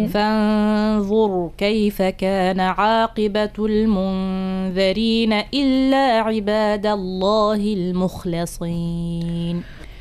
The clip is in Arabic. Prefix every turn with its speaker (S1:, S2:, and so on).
S1: فانظر كيف كان عاقبة المنذرين إلا عباد الله المخلصين.